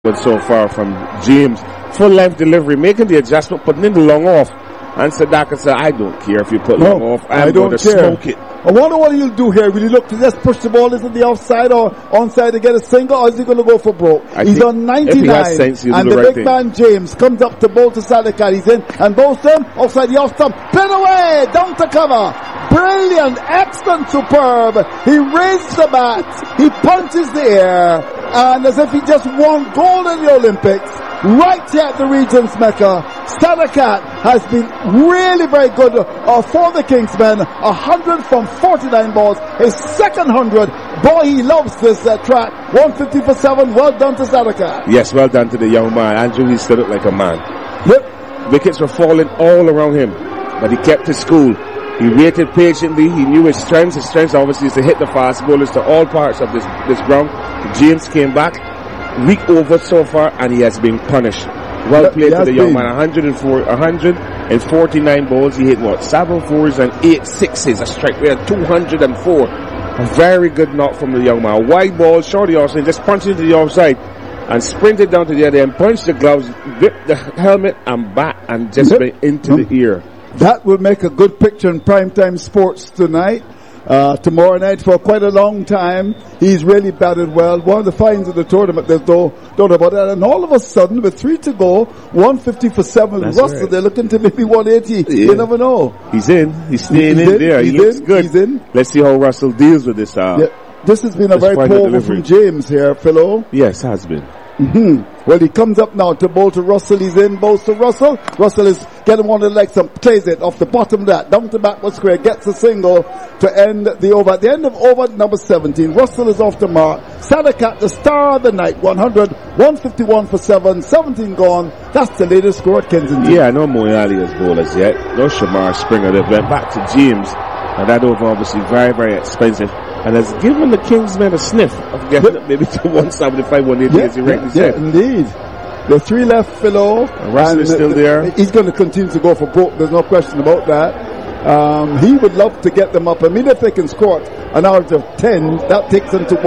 But so far from James, full length delivery, making the adjustment, putting in the long off. And Sadaka said, I don't care if you put long off, I'm going to smoke it. I wonder what he'll do here. Will he look to just push the ball into the offside or onside to get a single, or is he going to go for broke? He's on 99, and the big man James comes up to bowl to Sadakat. He's in, and Bolton offside the off stump, pin away, down to cover. Brilliant, excellent, superb. He raised the bat, he punches the air, and as if he just won gold in the Olympics, right here at the Regent's Mecca. Sadakat has been really very good for the Kingsmen. 100 from 49 balls. His second 100. Boy, he loves this track. 150 for 7. Well done to Sadakat. Yes, well done to the young man. Andrew, he stood up like a man. Yep. Wickets were falling all around him, but he kept his cool. He waited patiently. He knew his strengths. His strengths obviously is to hit the fast bowlers to all parts of this ground. James came back. Week over so far, and he has been punished. Well played to the young man. 149 balls. He hit 7 fours and 8 sixes. A strike rate of 204. A very good knock from the young man. Wide ball, shorty offside, just punched into the offside and sprinted down to the other end, punched the gloves, whipped the helmet and bat, and just went into the ear. That will make a good picture in primetime sports tonight. Tomorrow night for quite a long time. He's really batted well. One of the finds of the tournament, there's no doubt about that. And all of a sudden, with 3 to go, 150 for 7. That's Russell, right. They're looking to maybe 180. Yeah. You never know. He's in. He's staying in there. He looks good. He's in. Let's see how Russell deals with this. This has been a very poor over from James here, Philo. Yes, has been. Well, he comes up now to bowl to Russell. He's in, bowls to Russell. Russell is getting one of the legs and plays it off the bottom of that, down to backward square, gets a single to end the over. At the end of over number 17, Russell is off the mark. Sadakat, the star of the night, 100, 151 for 7, 17 gone. That's the latest score at Kensington. Yeah, no Moyali has bowled as yet. No Shamar Springer. They went back to James, and that over obviously very, very expensive. And has given the Kingsmen a sniff of getting up maybe to 175, 180 as he rightly said. Indeed. The 3 left, Philo. Russell is still there. He's going to continue to go for broke. There's no question about that. He would love to get them up. I mean, if they can score an average of 10, that takes them to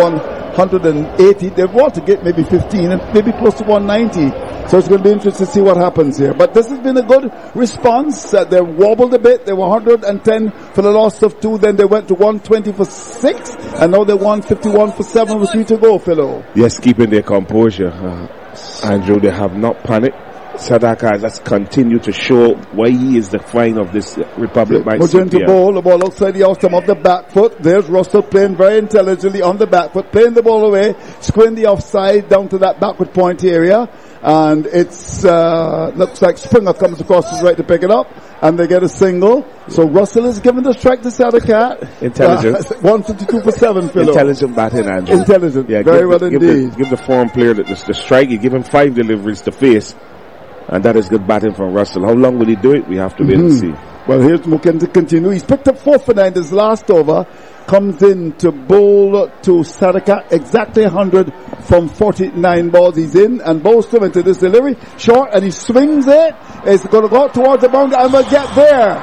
180. They want to get maybe 15 and maybe close to 190. So it's going to be interesting to see what happens here. But this has been a good response. They wobbled a bit. They were 110 for the loss of 2. Then they went to 120 for 6. And now they're 151 for 7 with 3 to go, Philo. Yes, keeping their composure. Andrew, they have not panicked. Sadaka has continued to show why he is the fine of this Republic Bank. Magenta ball, the ball outside the off stump of the back foot. There's Russell playing very intelligently on the back foot, playing the ball away, squaring the offside down to that backward point area. And it's, looks like Springer comes across his right to pick it up, and they get a single. So Russell is giving the strike to Sadakat. Intelligent. 152 for 7, Philo. Intelligent batting, Andrew. Intelligent. Yeah, very well indeed. Give the foreign player the strike. You give him 5 deliveries to face. And that is good batting from Russell. How long will he do it? We have to wait and see. Well, here's Mukin to continue. He's picked up 4 for 9 this last over. Comes in to bowl to Sadakat. Exactly 100 from 49 balls. He's in and bowls him into this delivery. Short, and he swings it. It's going to go towards the boundary and will get there.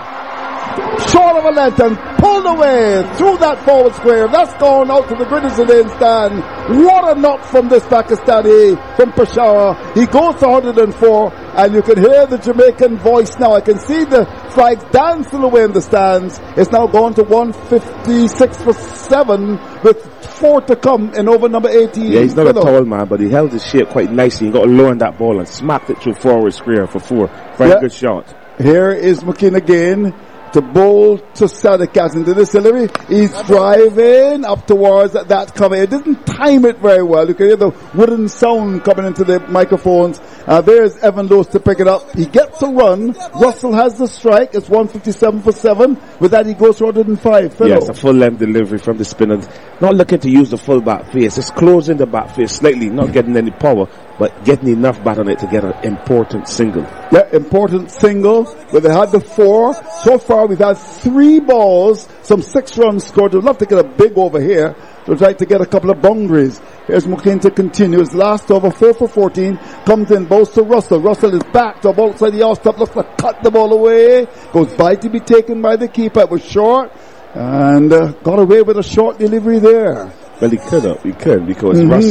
Short of a length and pulled away through that forward square. That's gone out to the British Lane stand. What a knock from this Pakistani from Peshawar. He goes to 104, and you can hear the Jamaican voice now. I can see the flags dancing away in the stands. It's now gone to 156 for 7 with 4 to come in over number 18. Yeah, he's not a tall man, but he held his shape quite nicely. He got low on that ball and smacked it through forward square for 4. Very good shot. Here is McKean again to bowl to Sadakat into this delivery. He's driving up towards that cover. It didn't time it very well. You can hear the wooden sound coming into the microphones. There's Evan Lewis to pick it up. He gets a run. Russell has the strike. It's 157 for 7. With that, he goes to 105. Yes, a full length delivery from the spinner. Not looking to use the full back face. Just closing the back face slightly. Not getting any power, but getting enough bat on it to get an important single. Yeah, important single. But they had the 4. So far, we've had 3 balls, some 6 runs scored. We'd love to get a big over here to try to get a couple of boundaries. Here's McLean to continue. His last over, 4 for 14. Comes in, bowls to Russell. Russell is back to a ball outside the off-stop. Looks like cut the ball away. Goes by to be taken by the keeper. It was short. And got away with a short delivery there. Well, he could, because Russell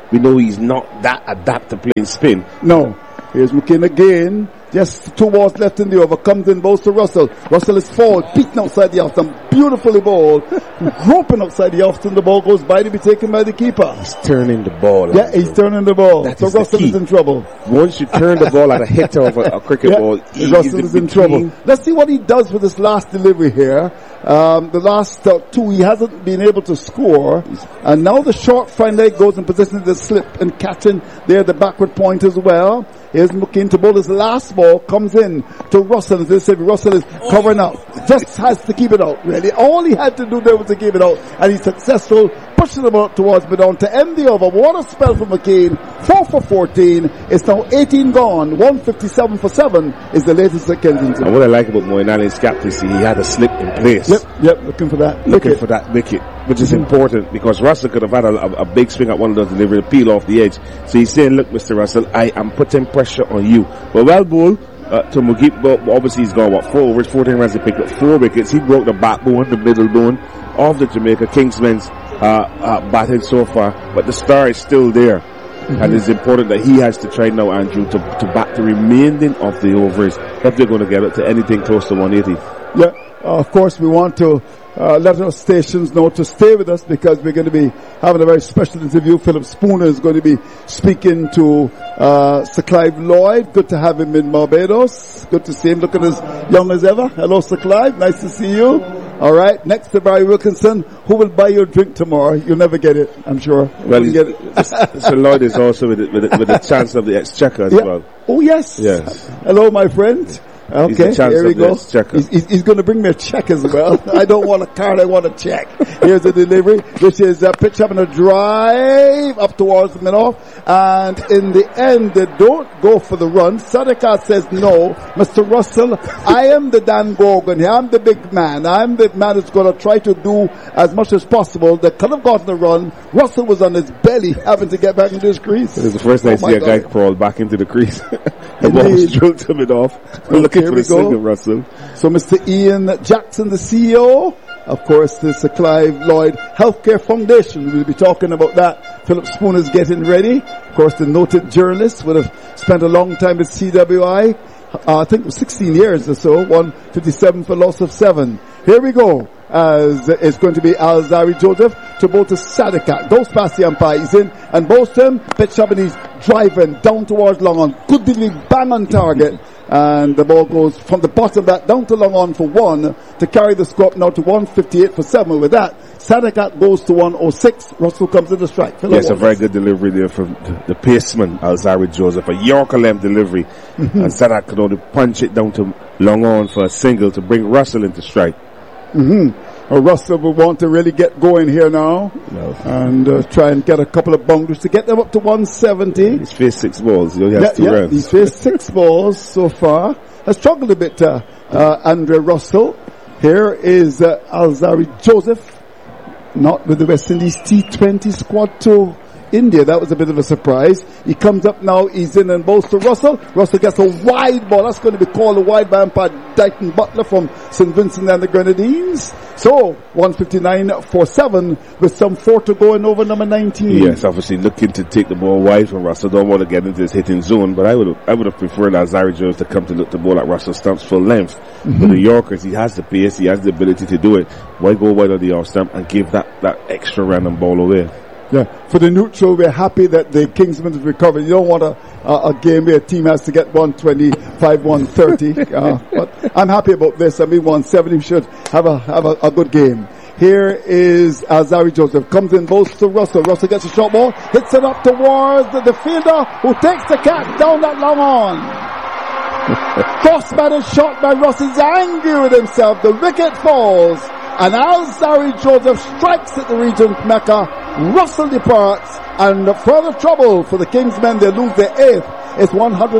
we know he's not that adept to playing spin. No. Here's McCain again. Just 2 balls left in the over. Comes in, bowls to Russell. Russell is forward, beaten outside the off stump. Beautifully bowled. Groping outside the off stump. The ball goes by to be taken by the keeper. He's turning the ball. Yeah, he's turning the ball. That so is Russell is in trouble. Once you turn the ball at a hitter of a cricket ball, Russell is in trouble. Let's see what he does with this last delivery here. The last 2, he hasn't been able to score. And now the short fine leg goes in position to slip and catching there the backward point as well. Here's McCain to bowl his last ball. Comes in to Russell. As they say, Russell is covering up. Just has to keep it out, really. All he had to do there was to keep it out. And he's successful, pushing the ball towards mid-on to end the over. What a spell for McCain. 4 for 14. It's now 18 gone. 157 for 7 is the latest at Kensington. And what I like about Moeen Ali's captaincy, he had a slip in place. Yep, looking for that. Looking for that wicket, which is important because Russell could have had a big swing at one of those deliveries, peel off the edge. So he's saying, look, Mr. Russell, I am putting pressure on you. But well bowled to Mugip, but obviously he's gone, 4 overs, 14 runs, he picked up 4 wickets. He broke the backbone, the middle bone of the Jamaica Kingsmen's batting so far, but the star is still there. And it's important that he has to try now, Andrew, to bat the remaining of the overs if they're going to get it to anything close to 180. Yeah, of course we want to let our stations know to stay with us because we're going to be having a very special interview. Philip Spooner is going to be speaking to Sir Clive Lloyd. Good to have him in Barbados. Good to see him looking as young as ever. Hello, Sir Clive. Nice to see you. All right. Next to Barry Wilkinson, who will buy your drink tomorrow? You'll never get it, I'm sure. Well, Sir Lloyd is also with the chance of the Exchequer as well. Oh, yes. Yes. Hello, my friend. Okay, here we go. He's going to bring me a check as well. I don't want a card, I want a check. Here's the delivery, which is a pitch up and a drive up towards the mid-off. And in the end, they don't go for the run. Sadiqa says, no, Mr. Russell, I am the Dan Gorgon here. I'm the big man. I'm the man who's going to try to do as much as possible. They could have gotten a run. Russell was on his belly having to get back into his crease. It's the first time I see a guy crawl back into the crease. The ball was drilled to mid-off. Looking for the single, Russell. So Mr. Ian Jackson, the CEO, of course, this Clive Lloyd Healthcare Foundation. We'll be talking about that. Philip Spooner's getting ready. Of course, the noted journalist would have spent a long time at CWI. I think it was 16 years or so. 157 for loss of 7. Here we go. As it's going to be Alzari Joseph to bowl to Sadiqa. Goes past the umpire. He's in and bowls to him. Pitch up and he's driving down towards long on. Good delivery, bang on target. And the ball goes from the bottom of that down to long on for 1 to carry the score up now to 158 for 7. With that, Sadiqa goes to 106. Russell comes to the strike. Yes, a very good delivery there from the paceman, Alzari Joseph. A Yorker length delivery. And Sadiqa could only punch it down to long on for a single to bring Russell into strike. Russell will want to really get going here now and try and get a couple of boundaries to get them up to 170. He's faced 6 balls. He only has 2 runs. He's faced 6 balls so far. Has struggled a bit, Andre Russell. Here is Alzari Joseph, not with the West Indies T20 squad to India. That was a bit of a surprise. He comes up now. He's in and bowls to Russell. Russell gets a wide ball. That's going to be called a wide by umpire Dighton Butler from St. Vincent and the Grenadines. So 159 for 7 with some 4 to go in over number 19. Yes, obviously looking to take the ball wide from Russell. Don't want to get into his hitting zone, but I would have preferred Alzari Jones to come to look the ball at Russell Stump's full length. For the Yorkers, he has the pace, he has the ability to do it. Why go wide on the off stump and give that extra random ball away? Yeah, for the neutral, we're happy that the Kingsmen has recovered. You don't want a game where a team has to get 125, 130. But I'm happy about this. I mean, 170 should have a good game. Here is Alzari Joseph. Comes in, bowls to Russell. Russell gets a short ball, hits it up towards the fielder who takes the catch down that long on. Cross-batted shot by Russell. He's angry with himself. The wicket falls. And Alzari Joseph strikes at the Regent Mecca. Russell departs, and further trouble for the Kingsmen. They lose their 8th. It's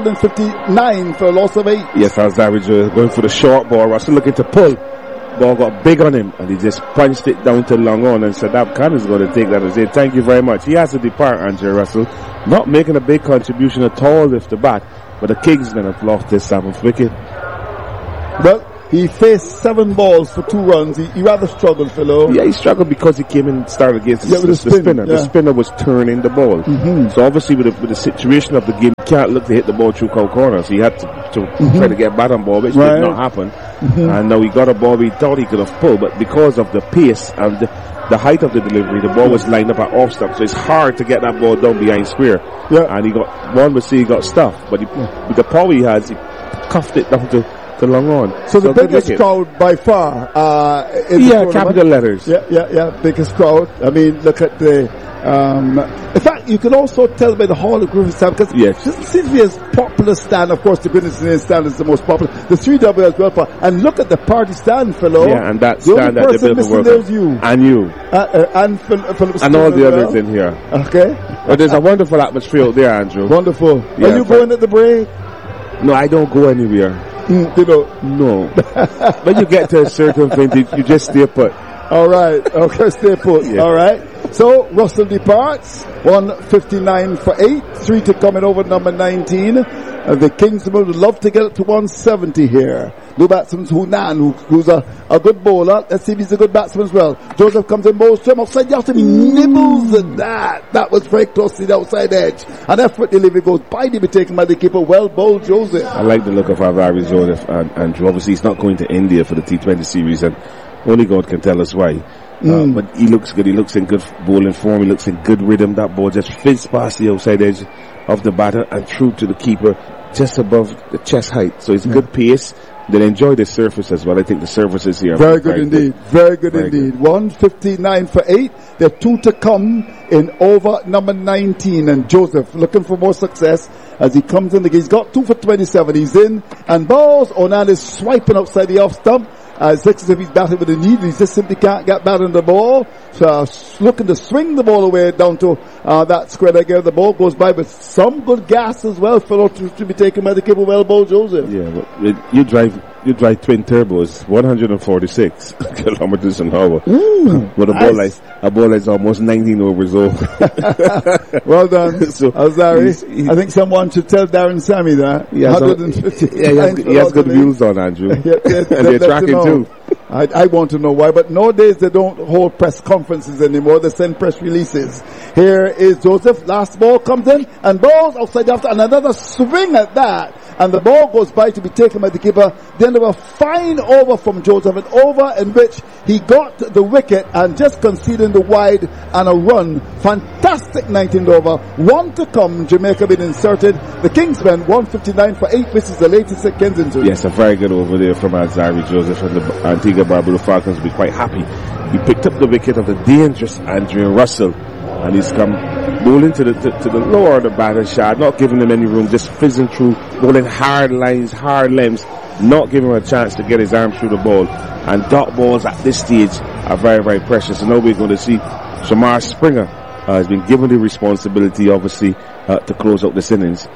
159 for a loss of 8. Yes, Alzari Joseph going for the short ball. Russell looking to pull. Ball got big on him, and he just punched it down to long on. And Sadab Khan is going to take that and say, thank you very much. He has to depart, Andre Russell. Not making a big contribution at all with the bat, but the Kingsmen have lost their 7th wicket. Well, He faced 7 balls for 2 runs. He rather struggled, Philo. Yeah, he struggled because he came in and started against the spinner. Yeah. The spinner was turning the ball. So obviously with the situation of the game, he can't look to hit the ball through cold corners. He had to try to get bottom ball, which did not happen. And now he got a ball he thought he could have pulled, but because of the pace and the height of the delivery, the ball was lined up at off stump, so it's hard to get that ball down behind square. And he got stuffed, but with the power he has, he cuffed it down to long on. So the biggest crowd by far capital letters. Biggest crowd. I mean, look at the in fact, you can also tell by the Hall of Griffith stand, because this seems to be a popular stand. Of course, the Goodness Lane stand is the most popular. The 3W as well. And look at the party stand, Philo. Yeah, and that stand that they built for there's you. And you. And Philip and all the others in here. Okay. But there's a wonderful atmosphere out there, Andrew. Wonderful. Are you going at the break? No, I don't go anywhere. No. When you get to a certain vintage, you just stay put. All right. Okay, stay put. All right. So, Russell departs. 159 for 8. 3 to come in over number 19. The Kingsmen would love to get it to 170 here. New batsman Hunan, who's a good bowler. Let's see if he's a good batsman as well. Joseph comes in, bowls to him outside the outside. He nibbles at that. That was very close to the outside edge. An effort delivery goes by to be taken by the keeper. Well bowled, Joseph. I like the look of Alvaro Joseph and obviously he's not going to India for the T20 series, and only God can tell us why. But he looks good. He looks in good bowling form. He looks in good rhythm. That ball just fizzed past the outside edge of the batter and through to the keeper just above the chest height. So it's good pace. They'll enjoy the surface as well. I think the surfaces here very good indeed. Very good indeed. 159 for 8. There are 2 to come in over number 19. And Joseph looking for more success as he comes in. He's got 2 for 27. He's in and balls. Onan is swiping outside the off stump. It looks as if he's batting with a knee. He just simply can't get back on the ball. So looking to swing the ball away down to that square again. The ball goes by with some good gas as well. Fellow to be taken by the keeper. Well ball, Joseph. Yeah, but you drive twin turbos, 146 kilometers an hour. But a ball is almost 19 overs old. Well done, so Azari. I think someone should tell Darren Sammy that. He has good views on, Andrew. And they're tracking too. I want to know why, but nowadays they don't hold press conferences anymore. They send press releases. Here is Joseph. Last ball comes in and balls outside after, and another swing at that. And the ball goes by to be taken by the keeper. Then there was a fine over from Joseph, an over in which he got the wicket and just conceding the wide and a run. Fantastic 19th over. 1 to come. Jamaica been inserted. The Kingsmen 159 for 8. This is the latest at Kensington. Yes, a very good over there from Alzari Joseph, and the Antigua Barbuda Falcons will be quite happy. He picked up the wicket of the dangerous Andrew Russell, and he's come bowling to the lower of the batter shot, not giving him any room, just fizzing through, bowling hard lines, hard lengths, not giving him a chance to get his arm through the ball. And dot balls at this stage are very, very precious. And now we're going to see Shamar Springer has been given the responsibility, obviously, to close out this innings.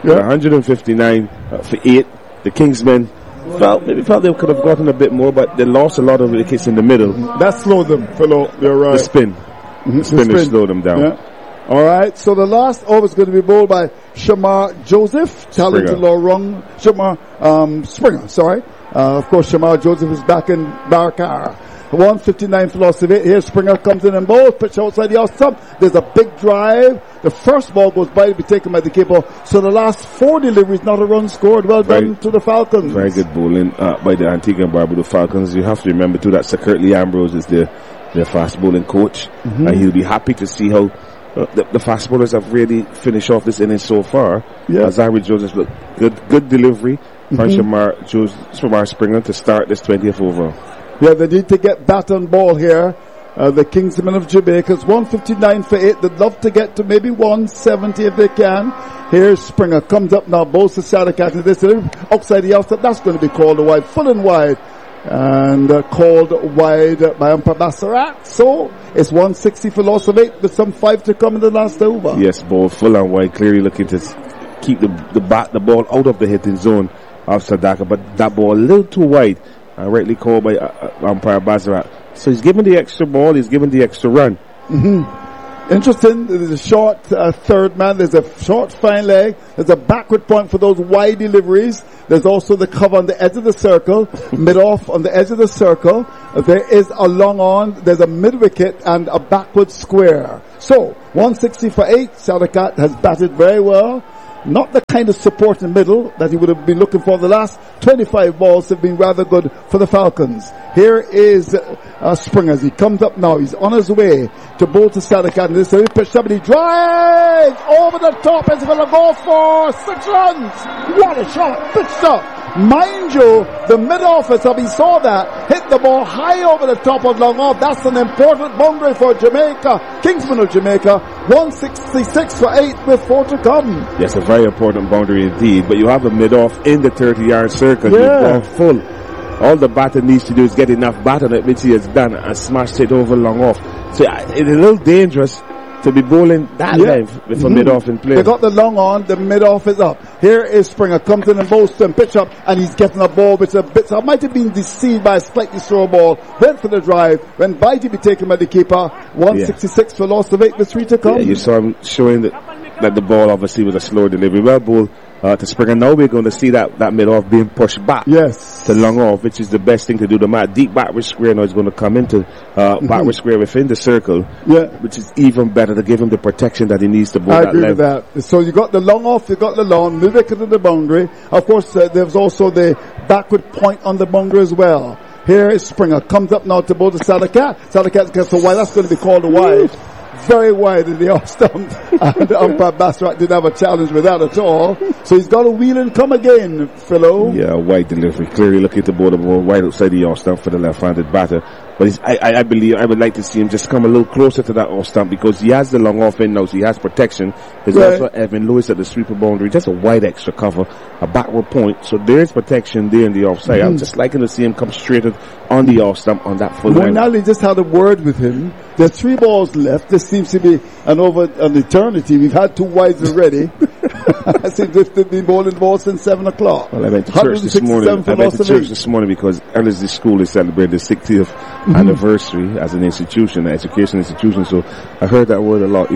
159 for 8. The Kingsmen felt they could have gotten a bit more, but they lost a lot of wickets in the middle. That slowed them, Philo. You're right. The spin. The spin slowed them down. Yeah. All right, so the last over is going to be bowled by Shamar Joseph, talented Springer, sorry. Of course, Shamar Joseph is back in Barakar. 159 philosophy. Here Springer comes in and bowls, pitch outside the off stump. There's a big drive. The first ball goes by to be taken by the keeper. So the last 4 deliveries, not a run scored. Well done to the Falcons. Very good bowling by the Antigua and Barbuda Falcons. You have to remember too that Sir Curtly Ambrose is their fast bowling coach. And he'll be happy to see how the fast bowlers have really finished off this inning so far. Azari Joseph, look, good delivery from Shamar Springer to start this 20th over. Yeah, they need to get bat on ball here. The Kingsmen of Jamaica, 159 for 8. They'd love to get to maybe 170 if they can. Here's Springer, comes up now, bowls to Sadakat. This outside the outside, that's going to be called a wide, full and wide. And called wide by umpire Bassarat. So it's 160 for loss of 8 with some 5 to come in the last over. Yes, ball full and wide, clearly looking to keep the ball out of the hitting zone of Sadaka, but that ball a little too wide, rightly called by umpire Bassarat. So he's given the extra ball, he's given the extra run. Interesting. There's a short third man. There's a short fine leg. There's a backward point for those wide deliveries. There's also the cover on the edge of the circle, mid-off on the edge of the circle. There is a long on, there's a mid-wicket and a backward square. So, 160 for 8. Sadakat has batted very well. Not the kind of support in the middle that he would have been looking for. The last 25 balls have been rather good for the Falcons. Here is Springer as he comes up now. He's on his way to bowl to Sadakat. And this is pitch up and he drives over the top. It's going to go for 6 runs. What a shot. Pitched up. Mind you, the mid-officer, we saw that, hit the ball high over the top of long off. That's an important boundary for Jamaica. Kingsman of Jamaica, 166 for 8 with 4 to come. Yes, a very important boundary indeed. But you have a mid-off in the 30-yard circle. Yeah. You've gone full. All the batter needs to do is get enough bat on it, which he has done, and smashed it over long off. So it's a little dangerous to be bowling that length with a mid-off in play. They got the long on, the mid-off is up. Here is Springer, comes in and bowls to him, pitch up, and he's getting a ball which a bit, so might have been deceived by a slightly slow ball, went for the drive, went by to be taken by the keeper, 166 for loss of 8 with 3 to come. Yeah, you saw him showing that the ball obviously was a slow delivery. Well bowled to Springer. Now we're going to see that mid-off being pushed back to long off, which is the best thing to do. The deep backward square now is going to come into backward square within the circle, which is even better to give him the protection that he needs to bowl I that agree length. with that. So you got the long off, you got the long, the wicket to the boundary. Of course, there's also the backward point on the boundary as well. Here is Springer, comes up now to bowl to Sadakat. Sadakat gets a wide, that's going to be called a wide. Very wide in the off stump, and umpire Basrak didn't have a challenge with that at all. So he's got a wheel and come again, Philo. Yeah, wide delivery. Clearly looking to bowl the ball wide outside the off stump for the left-handed batter. But I believe I would like to see him just come a little closer to that off stump because he has the long off in now, so he has protection. There's also Evan Lewis at the sweeper boundary, just a wide extra cover, a backward point. So there's protection there in the offside. I'm just liking to see him come straight on the off stump on that full line. Moinali just had a word with him. There's 3 balls left. This seems to be an eternity. We've had 2 wides already. I think they've been bowling the ball since 7 o'clock. Well, I went to church this morning because Ellerslie School is celebrating the 60th anniversary as an institution, an education institution. So I heard that word a lot.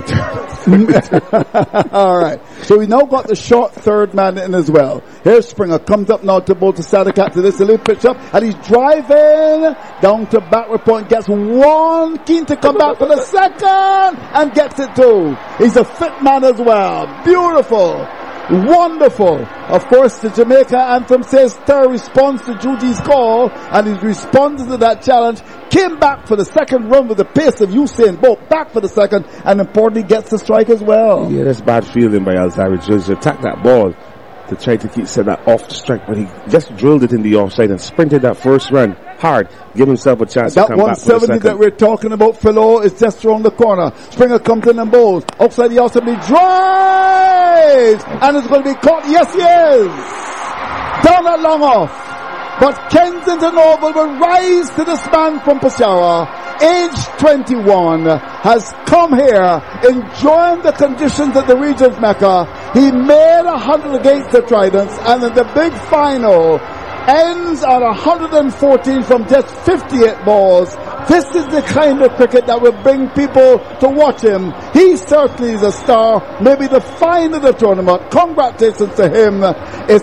All right. So we now got the short third man in as well. Here's Springer, comes up now to bowl to Sadakat to this little pitch up, and he's driving down to backward point, gets 1, keen to come back for the second, and gets it too. He's a fit man as well. Beautiful. Wonderful. Of course, the Jamaica anthem says Terry responds to Judy's call, and he responded to that challenge, came back for the second run with the pace of Usain Bolt, back for the second, and importantly gets the strike as well. Yeah, that's bad fielding by Alzheimer's. Just attack that ball to try to keep set that off the strike, but he just drilled it in the offside and sprinted that first run hard, give himself a chance to come back for the second. That 170 that we're talking about, Philo, is just around the corner. Springer comes in and bowls. Outside the offside, he drives! And it's going to be caught. Yes, he is! Down that long off. But Kensington Oval will rise to this man from Peshawar, age 21, has come here enjoying the conditions at the Regent's Mecca. He made 100 against the Tridents, and in the big final ends at 114 from just 58 balls. This is the kind of cricket that will bring people to watch him. He certainly is a star, maybe the find of the tournament. Congratulations to him. It's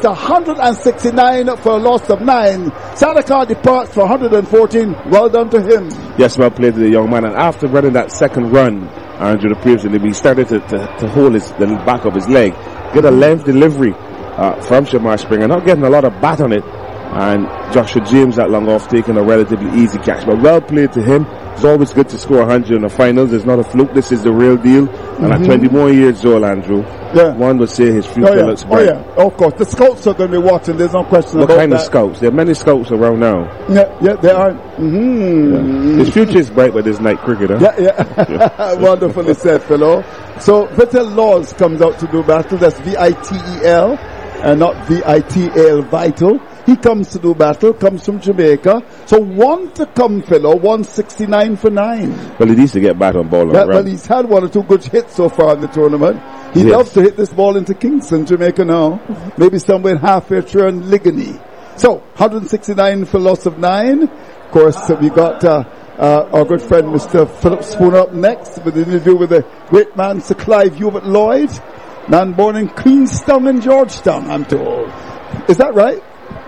169 for a loss of 9. Sadakat departs for 114. Well done to him. Yes, well played to the young man. And after running that second run, Andrew, the previous delivery, he started to hold the back of his leg, get a length delivery from Shamar Springer, not getting a lot of bat on it. And Joshua James at long off taking a relatively easy catch, but well played to him. It's always good to score 100 in the finals. It's not a fluke. This is the real deal. And at 21 years old, Andrew, one would say his future looks bright. Of course. The scouts are going to be watching. There's no question about that. What kind of scouts? There are many scouts around now. Yeah, there are. His future is bright with his night cricket. Yeah. Wonderfully said, fellow. So Vital Laws comes out to do battle. That's VITEL and not VITAL, Vital. He comes to do battle, comes from Jamaica. So 1 to come, fellow, 169 for 9. Well, he needs to get back on ball. Well, he's had 1 or 2 good hits so far in the tournament. He loves to hit this ball into Kingston, Jamaica now. Maybe somewhere halfway through in Ligony. So, 169 for loss of 9. Of course, we got our good friend Mr. Philip Spooner up next with an interview with the great man Sir Clive Hubert Lloyd, man born in Queenstown in Georgetown, I'm told. Is that right?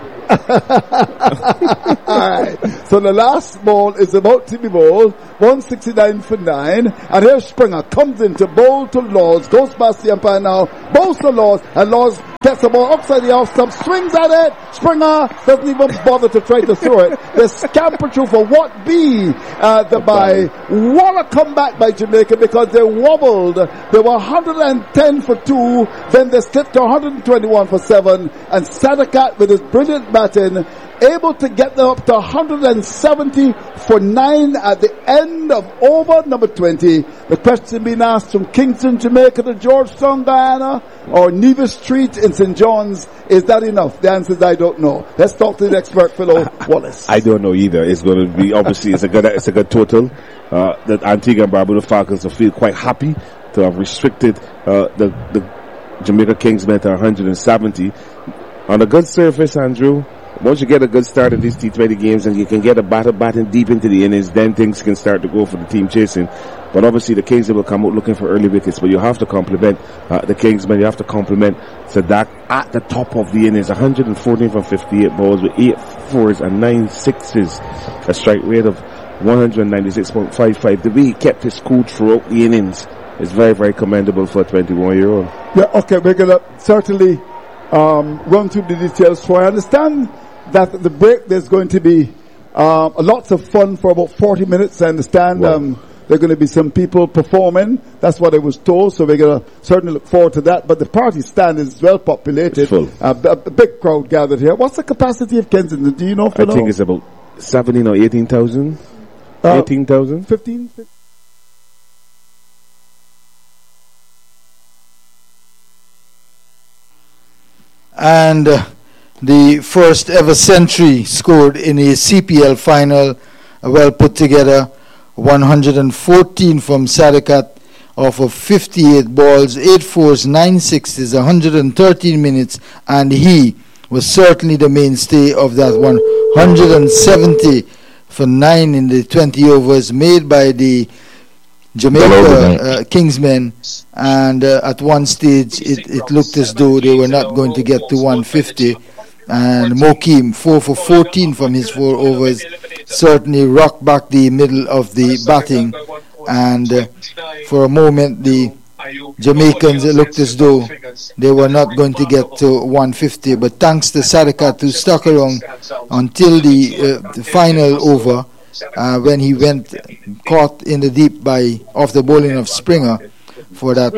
Alright. So the last ball is about to be bowled. 169 for 9. And here Springer comes in to bowl to Laws. Goes past the umpire now. Bowls to Laws. And Laws gets the ball upside the off stump. Swings at it. Springer doesn't even bother to try to throw it. They scamper through for what be the bye. What a comeback by Jamaica, because they wobbled. They were 110 for 2. Then they slipped to 121 for 7. And Sadaka with his brilliant batting able to get them up to 170 for 9 at the end of over number 20. The question being asked from Kingston, Jamaica to Georgetown, Guyana, or Nevis Street in St. John's, is that enough? The answer is I don't know. Let's talk to the expert, Philo Wallace. I don't know either. It's going to be, obviously, it's a good total. The Antigua and Barbuda Falcons will feel quite happy to have restricted the Jamaica Kingsmen to 170. On a good surface, Andrew, once you get a good start in these T20 games and you can get a batter batting deep into the innings, then things can start to go for the team chasing. But obviously the Kingsmen will come out looking for early wickets, but you have to compliment the Kingsmen. You have to compliment Sadak at the top of the innings. 114 from 58 balls with 8 fours and 9 sixes. A strike rate of 196.55. The way he kept his cool throughout the innings is very, very commendable for a 21-year-old. Yeah, okay, we're going to certainly run through the details. So I understand that at the break there's going to be lots of fun for about 40 minutes. I understand there are going to be some people performing. That's what I was told. So we're going to certainly look forward to that. But the party stand is well populated. It's full. A big crowd gathered here. What's the capacity of Kensington? Do you know? I think it's about 17 or 18,000. 18,000? 15? And the first ever century scored in a CPL final, well put together, 114 from Sadakat off of 58 balls, 8 fours, 9 sixes, 113 minutes, and he was certainly the mainstay of that one. 170 for 9 in the 20 overs made by the Jamaica Kingsmen, and at one stage it looked as though they were not going to get to 150, and Mokim 4 for 14 from his 4 overs certainly rocked back the middle of the batting, and for a moment the Jamaicans, it looked as though they were not going to get to 150, but thanks to Sadakat, who stuck around until the final over, when he went caught in the deep by off the bowling of Springer for that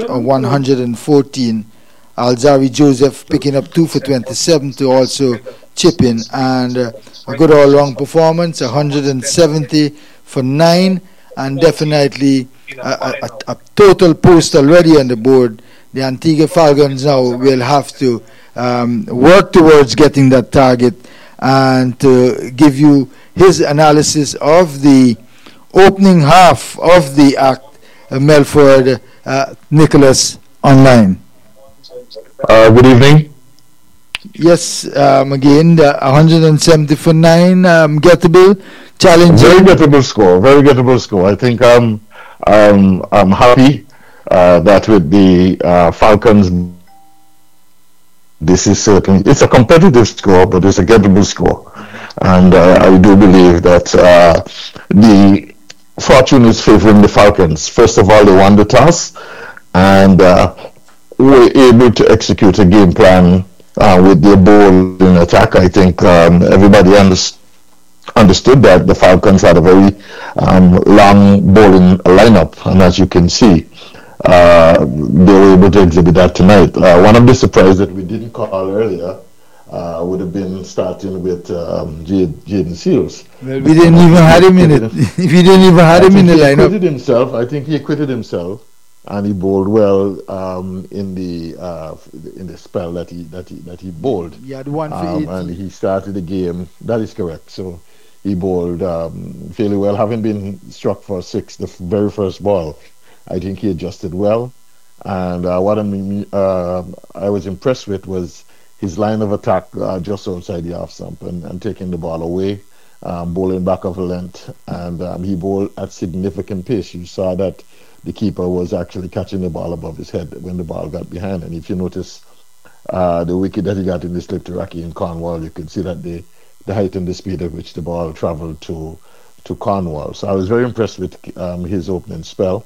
114. Alzari Joseph picking up 2 for 27 to also chip in, and a good all-round performance, 170 for 9, and definitely a total post already on the board. The Antigua Falcons now will have to work towards getting that target, and to give you his analysis of the opening half of the act, Melford Nicholas online. Good evening. Yes, again, the 170 for 9, gettable, challenging. Very gettable score. I think I'm happy that with the Falcons, this is certainly, it's a competitive score, but it's a gettable score. And I do believe that the fortune is favoring the Falcons. First of all, they won the toss and were able to execute a game plan with their bowling attack. I think everybody understood that the Falcons had a very long bowling lineup, and as you can see, they were able to exhibit that tonight. One of the surprises that we didn't call earlier would have been starting with Jaden Seals. Well, we didn't even have him in it. We didn't even have him in the lineup. I think he acquitted himself, and he bowled well in the spell that he bowled. He had 1 for 80. And he started the game. That is correct. So he bowled fairly well, having been struck for 6 the very first ball. I think he adjusted well, and what I was impressed with was his line of attack just outside the off stump and taking the ball away, bowling back of a length, and he bowled at significant pace. You saw that the keeper was actually catching the ball above his head when the ball got behind, and if you notice, the wicket that he got in the slip to Raheem Cornwall, you could see that the height and the speed at which the ball traveled to Cornwall. So I was very impressed with his opening spell.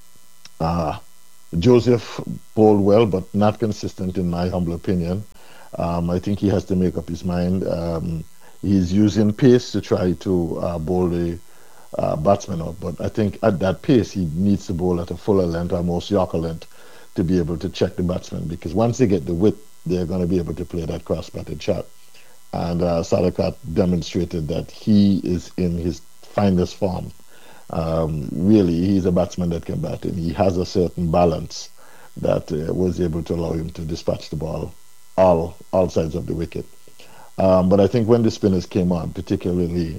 Joseph bowled well, but not consistent in my humble opinion. I think he has to make up his mind. He's using pace to try to bowl the batsman up, but I think at that pace he needs to bowl at a fuller length, almost Yorker length, to be able to check the batsman, because once they get the width, they're going to be able to play that cross-batted shot. And Sadakat demonstrated that he is in his finest form. Really, he's a batsman that can bat, and he has a certain balance that was able to allow him to dispatch the ball all sides of the wicket. But I think when the spinners came on, particularly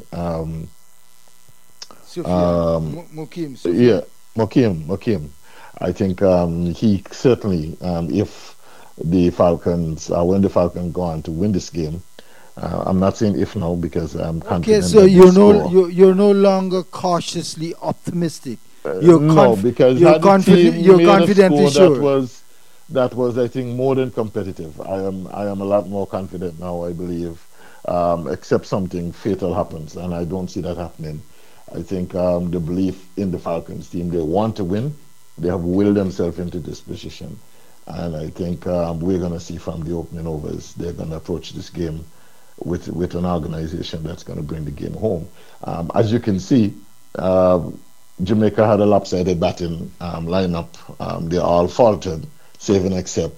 Mokiem. I think he certainly, if the Falcons, when the Falcons go on to win this game, I'm not saying if now because I'm confident. Okay, so you're no longer cautiously optimistic. No, because you're confidently sure. That was, I think, more than competitive. I am a lot more confident now, I believe, except something fatal happens, and I don't see that happening. I think the belief in the Falcons team, they want to win. They have willed themselves into this position. And I think we're going to see from the opening overs, they're going to approach this game with an organization that's going to bring the game home. As you can see, Jamaica had a lopsided batting lineup. They all faltered, save and except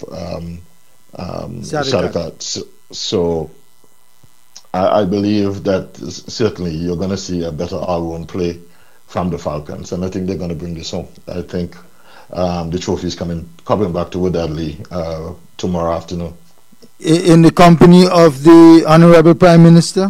Sadakat. So I believe that certainly you're going to see a better all-round play from the Falcons, and I think they're going to bring this home. I think the trophy is coming back to Woodadley tomorrow afternoon. In the company of the Honorable Prime Minister?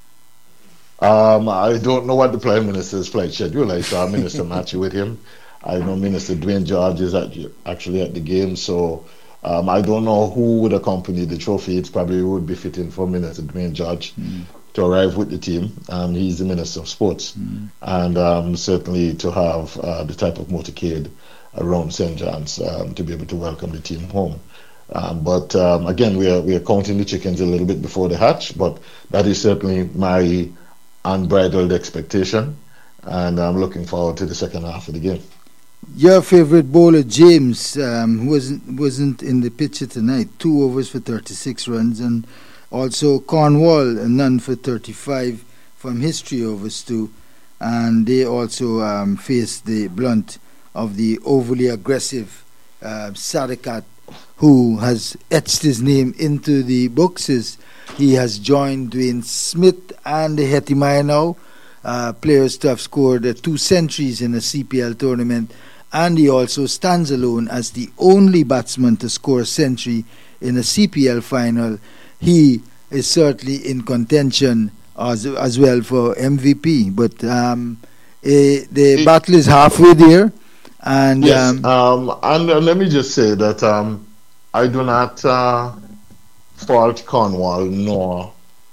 I don't know what the Prime Minister's flight schedule is. I saw Minister Matthew with him. I know Minister Dwayne George is actually at the game, so I don't know who would accompany the trophy. It probably would be fitting for Minister Dwayne George to arrive with the team. He's the Minister of Sports, and certainly to have the type of motorcade around St. John's to be able to welcome the team home. But again, we are counting the chickens a little bit before they hatch, but that is certainly my unbridled expectation, and I'm looking forward to the second half of the game. Your favorite bowler, James, wasn't in the picture tonight. 2 overs for 36 runs, and also Cornwall, none for 35 from his 3 overs too, and they also faced the blunt of the overly aggressive Sadakat, who has etched his name into the books. He has joined Dwayne Smith and Hetimaya now, players to have scored 2 centuries in a CPL tournament, and he also stands alone as the only batsman to score a century in a CPL final. He is certainly in contention as well for MVP, but the battle is halfway there. And yes, and let me just say that I do not fault Cornwall nor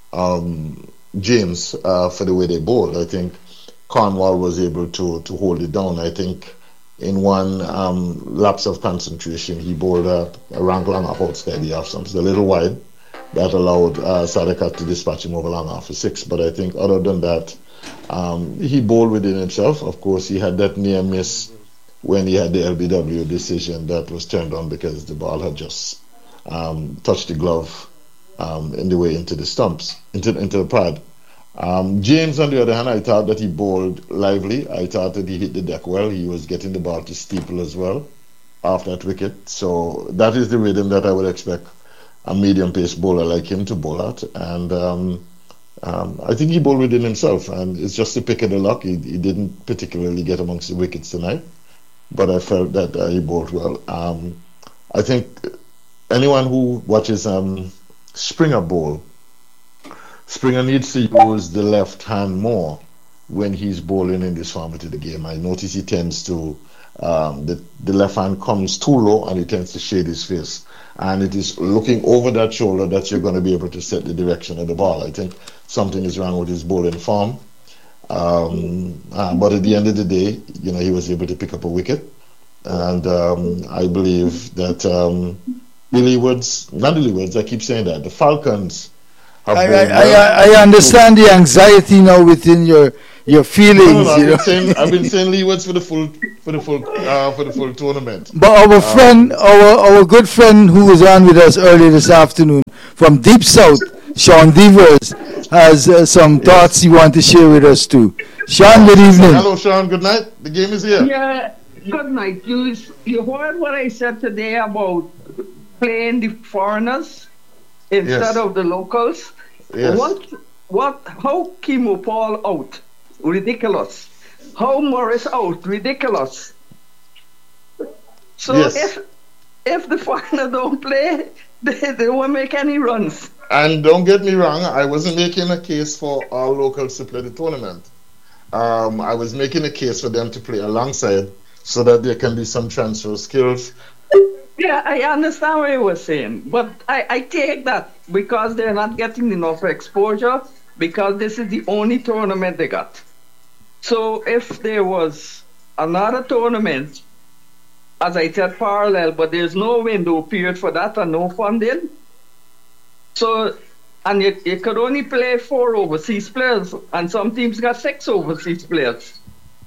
James for the way they bowled. I think Cornwall was able to hold it down. I think in one lapse of concentration, he bowled a rank long off outside the off stumps, a little wide. That allowed Sadakat to dispatch him over long off for 6. But I think other than that, he bowled within himself. Of course, he had that near miss when he had the LBW decision that was turned on because the ball had just touched the glove in the way into the stumps, into the pad. James, on the other hand, I thought that he bowled lively. I thought that he hit the deck well. He was getting the ball to steeple as well off that wicket. So that is the rhythm that I would expect a medium-pace bowler like him to bowl at. And I think he bowled within himself. And it's just a pick of the luck. He didn't particularly get amongst the wickets tonight, but I felt that he bowled well. I think anyone who watches Springer bowl, Springer needs to use the left hand more when he's bowling in this format of the game. I notice he tends to, the left hand comes too low and he tends to shade his face. And it is looking over that shoulder that you're going to be able to set the direction of the ball. I think something is wrong with his bowling form. But at the end of the day, he was able to pick up a wicket. And I believe that the Leewards, not the Leewards, I keep saying that, the Falcons have been... I understand the anxiety now within your feelings. No, I've been saying Leewards for the full tournament. But our friend, our good friend who was on with us earlier this afternoon from Deep South, Sean Devers, has some thoughts he wants to share with us too. Sean, good evening. Hello, Sean. Good night. The game is here. Yeah, good night. You heard what I said today about playing the foreigners instead of the locals? Yes. How Kimo Paul out? Ridiculous. How Morris out? Ridiculous. So yes. if the foreigner don't play, they won't make any runs. And don't get me wrong, I wasn't making a case for all locals to play the tournament. I was making a case for them to play alongside so that there can be some transfer skills. Yeah, I understand what you were saying, but I take that because they're not getting enough exposure because this is the only tournament they got. So if there was another tournament, as I said, parallel, but there's no window period for that and no funding, so, and you could only play 4 overseas players, and some teams got 6 overseas players.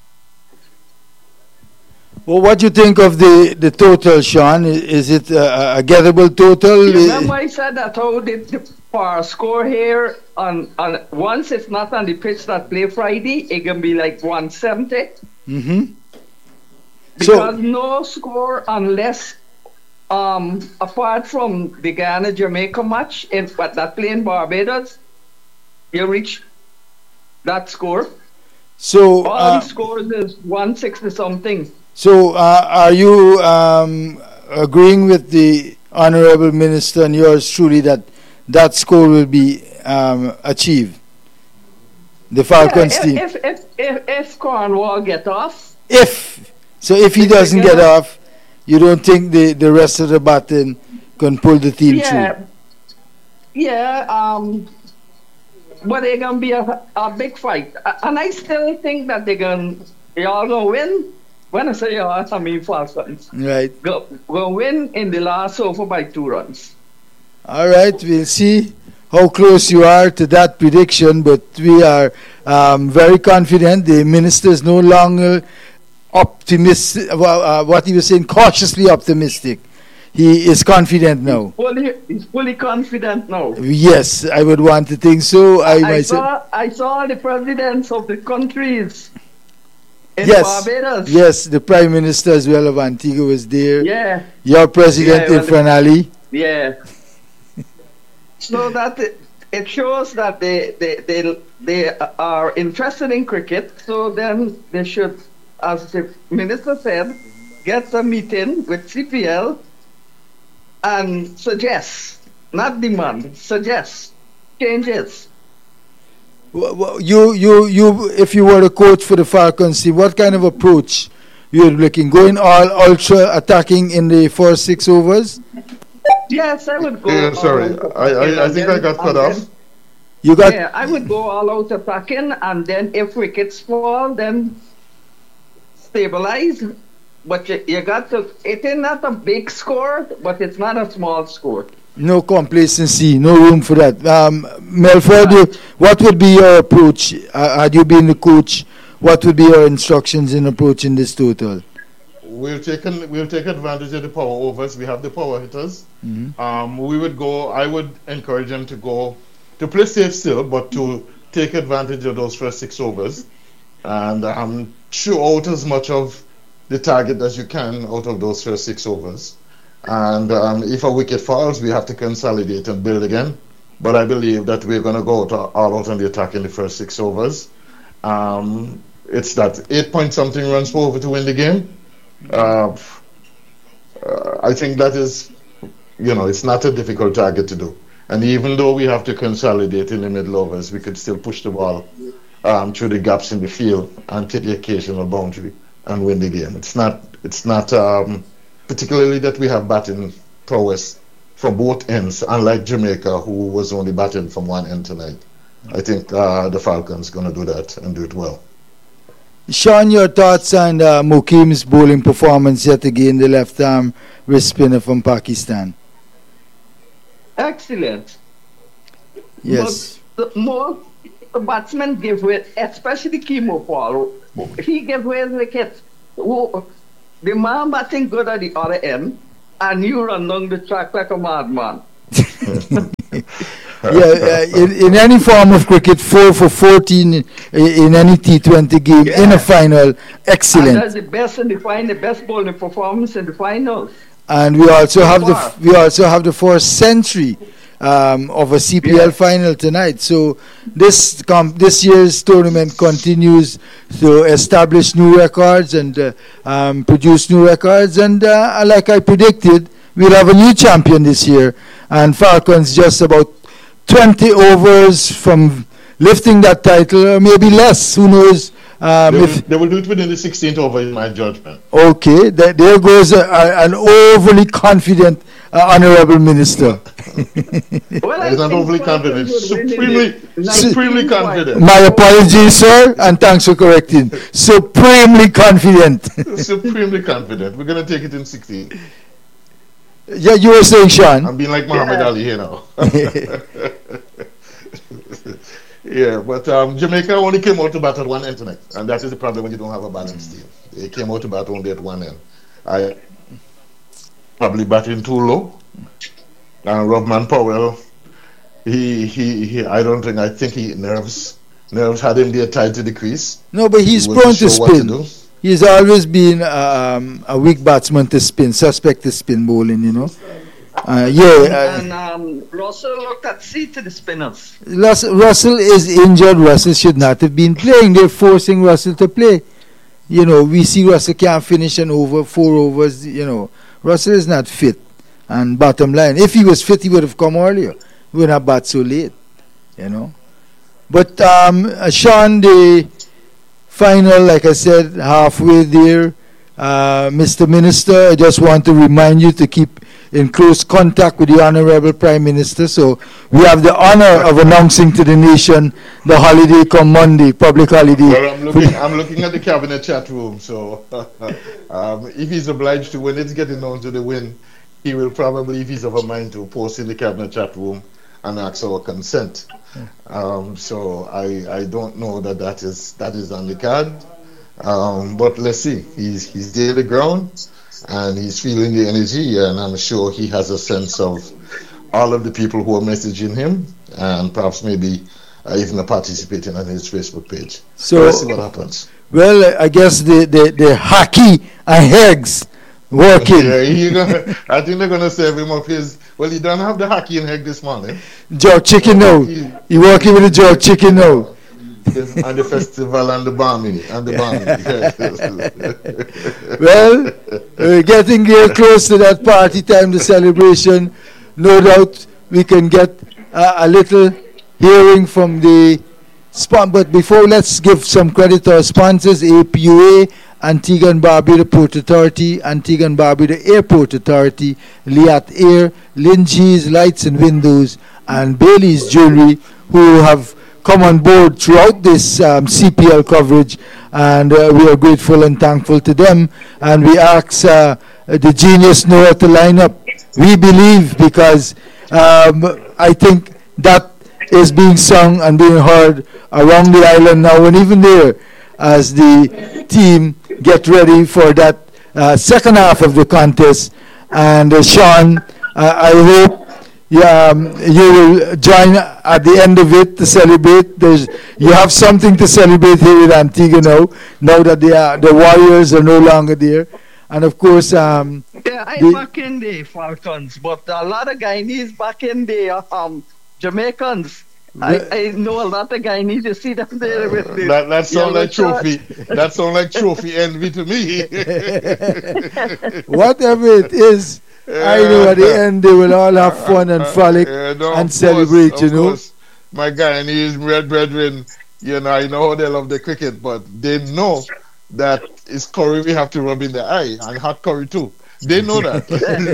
Well, what do you think of the total, Sean? Is it a gettable total? You remember I said that how the par score here, on once it's not on the pitch that play Friday, it can be like 170. Mm-hmm. Because no score unless... apart from the Ghana-Jamaica match but that play in Barbados, you reach that score. So all the scores is 160 something. So are you agreeing with the Honorable Minister and yours truly that score will be achieved? The Falcons team. If Cornwall get off. If he doesn't get off, you don't think the rest of the baton can pull the team through? Yeah, but they're going to be a big fight. And I still think that they're all going to win. When I say y'all, I mean Falcons. Right. Go win in the last over by 2 runs. All right, we'll see how close you are to that prediction, but we are very confident. The minister is no longer optimistic, what he was saying, cautiously optimistic. He is confident now. He's fully confident now. Yes, I would want to think so. I saw the presidents of the countries in Barbados. Yes, the Prime Minister as well of Antigua was there. Yeah. Your president, Irfan Ali. Yeah. So that it shows that they are interested in cricket. So then they should, as the minister said, get a meeting with CPL and suggest, not demand, suggest changes. You, if you were a coach for the Falcons team, what kind of approach you're looking? Going all ultra attacking in the first 6 overs? Yes, I would go. Yeah, sorry, I think I got cut off. Yeah, I would go all out attacking, and then if wickets fall, then stabilize. But you got to. It is not a big score, but it's not a small score. No complacency, no room for that. Melford, what would be your approach? Had you been the coach, what would be your instructions in approaching this total? We'll take advantage of the power overs. We have the power hitters. Mm-hmm. I would encourage them to play safe still, but to take advantage of those first 6 overs and chew out as much of the target as you can out of those first 6 overs. And if a wicket falls, we have to consolidate and build again. But I believe that we're going to go all out on the attack in the first 6 overs. It's that 8 point something runs per over to win the game. I think that is, it's not a difficult target to do. And even though we have to consolidate in the middle overs, we could still push the ball through the gaps in the field and take the occasional boundary and win the game. It's not particularly that we have batting prowess from both ends, unlike Jamaica, who was only batting from one end tonight. I think the Falcons going to do that and do it well. Sean, your thoughts on Mukeem's bowling performance yet again, the left arm wrist spinner from Pakistan? Excellent. Yes. But the more the batsmen give way, especially Kimo Paul, he gave way his wickets. The man batting good at the other end, and you run down the track like a madman. In any form of cricket, 4 for 14 in any T20 game in a final, excellent. And that's the best in the final, the best bowling performance in the finals. And we also have the first century of a CPL final tonight. So this year's tournament continues to establish new records and produce new records. And like I predicted, we'll have a new champion this year. And Falcons just about 20 overs from lifting that title, or maybe less. Who knows? They will do it within the 16th over, in my judgment. Okay, there goes an overly confident honorable minister. Well, He's not overly confident, supremely confident. My apologies, sir, and thanks for correcting. Supremely confident. Supremely confident. We're going to take it in 16. Yeah, you were saying, Sean. I'm being like Muhammad Ali here now. Yeah, but Jamaica only came out to bat at one end tonight, and that is the problem when you don't have a balanced team. They came out to bat only at one end. I probably batting too low, and Robman Powell, I think he nerves had him there tied to the crease. No, but he's prone to spin. He's always been a weak batsman to spin, suspect to spin bowling, you know. And Russell looked at sea to the spinners. Russell is injured. Russell should not have been playing. They're forcing Russell to play. You know, we see Russell can't finish an over, 4 overs. You know, Russell is not fit. And bottom line, if he was fit, he would have come earlier. He wouldn't have bat so late. You know. But Sean, the final, like I said, halfway there. Mr. Minister, I just want to remind you to keep in close contact with the Honorable Prime Minister. So we have the honor of announcing to the nation the holiday come Monday, public holiday. Well, I'm looking at the cabinet chat room. So if he's obliged to, when it's getting down to the win, he will probably, if he's of a mind to, post in the cabinet chat room and ask our consent. So I don't know that is on the card. But let's see. He's there the ground, and he's feeling the energy, and I'm sure he has a sense of all of the people who are messaging him, and perhaps maybe even participating on his Facebook page. So let's see what happens. Well, I guess the hockey and Heggs working. Yeah, I think they're gonna serve him up his. Well, he don't have the hockey and Hegg this morning. George Chicken now. He working with the George Chicken now. And the festival and the bombing Well, we're getting real close to that party time, the celebration. No doubt we can get a little hearing from the sponsor. But before, let's give some credit to our sponsors: APUA, Antigua and Barbuda Port Authority, Antigua and Barbuda Airport Authority, Liat Air, Linji's Lights and Windows, and Bailey's Jewelry, who have come on board throughout this CPL coverage, and we are grateful and thankful to them. And we ask the genius Noah to line up. We believe, because I think that is being sung and being heard around the island now, and even there, as the team get ready for that second half of the contest. And Sean, I hope you will join at the end of it to celebrate. You have something to celebrate here with Antigua now that the Warriors are no longer there. And of course, I'm back in the Falcons, but a lot of Guyanese back in the Jamaicans. I know a lot of Guyanese. You see them there with the that sounds like trophy. That sounds like trophy envy to me. Whatever it is. I know at the end they will all have fun and frolic and celebrate, of course. My Guyanese red brethren, I know how they love the cricket, but they know that it's curry we have to rub in the eye, and hot curry too. They know that.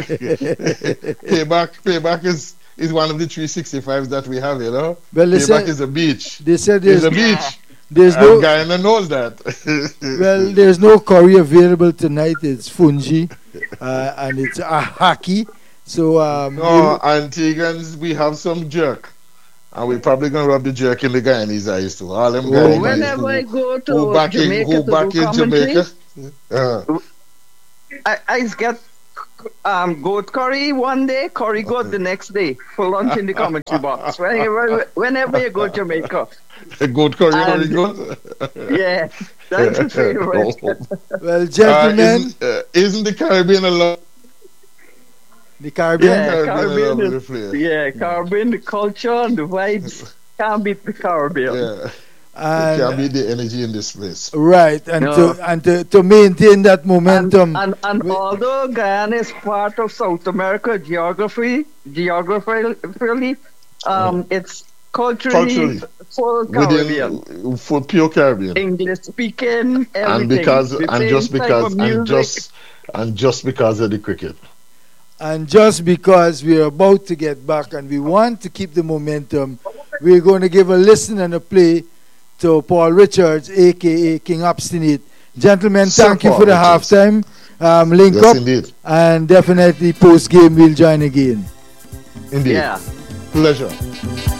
Payback is one of the 365s that we have, Well, payback is a beach. They said there's a beach. There's no Guyana knows that. Well, there's no curry available tonight. It's fungi, and it's a hockey. So, Antiguans, we have some jerk. And we're probably going to rub the jerk in the Guyanese eyes too. All them Guyanese Whenever I go to who back Jamaica in, who to back do in Jamaica. I get goat curry one day, curry goat the next day for lunch in the commentary box. Whenever you go to Jamaica. Goat curry, curry goat? Yeah, that's the favorite. Well, gentlemen. Isn't the Caribbean a lot? The Caribbean? Yeah, Caribbean, the culture and the vibes can't beat the Caribbean. Yeah. And can't beat the energy in this place. Right, and to maintain that momentum. And although Guyana is part of South America geographically, it's culturally full Caribbean. For pure Caribbean. English speaking, everything. And just because of the cricket. And just because we're about to get back and we want to keep the momentum, we're going to give a listen and a play to Paul Richards, a.k.a. King Obstinate. Gentlemen, thank you for the halftime link up. Indeed. And definitely post-game we'll join again. Indeed. Yeah. Pleasure.